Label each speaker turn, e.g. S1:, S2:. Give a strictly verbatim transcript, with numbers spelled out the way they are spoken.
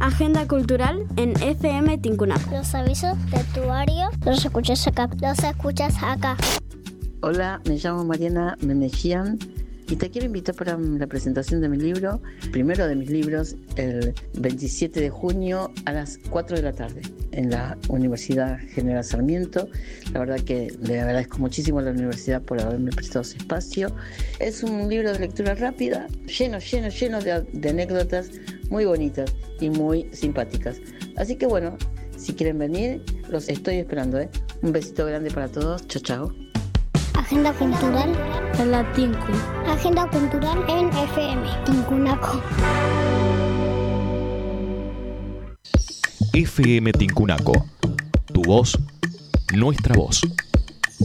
S1: Agenda cultural en F M Tincunaco.
S2: Los avisos de tu área los escuchas acá. Los escuchas acá.
S3: Hola, me llamo Mariana Menegian y te quiero invitar para la presentación de mi libro, primero de mis libros, el veintisiete de junio a las cuatro de la tarde en la Universidad General Sarmiento. La verdad que le agradezco muchísimo a la universidad por haberme prestado ese espacio. Es un libro de lectura rápida, lleno, lleno, lleno de, de anécdotas muy bonitas y muy simpáticas. Así que bueno, si quieren venir, los estoy esperando, ¿eh? Un besito grande para todos. Chao, chao.
S2: Agenda cultural
S1: en la Tinku.
S2: Agenda cultural en F M Tincunaco.
S4: F M Tincunaco. Tu voz, nuestra voz.